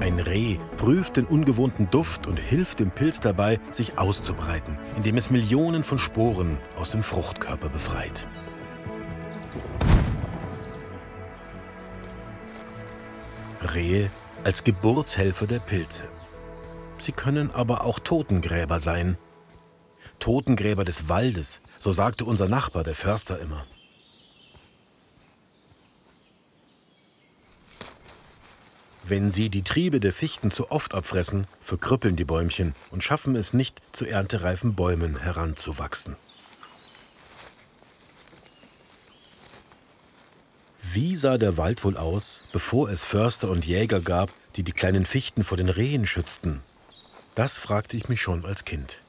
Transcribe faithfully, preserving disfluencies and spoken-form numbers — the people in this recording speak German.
Ein Reh prüft den ungewohnten Duft und hilft dem Pilz dabei, sich auszubreiten, indem es Millionen von Sporen aus dem Fruchtkörper befreit. Rehe als Geburtshelfer der Pilze. Sie können aber auch Totengräber sein. Totengräber des Waldes, so sagte unser Nachbar, der Förster, immer. Wenn sie die Triebe der Fichten zu oft abfressen, verkrüppeln die Bäumchen und schaffen es nicht, zu erntereifen Bäumen heranzuwachsen. Wie sah der Wald wohl aus, bevor es Förster und Jäger gab, die die kleinen Fichten vor den Rehen schützten? Das fragte ich mich schon als Kind.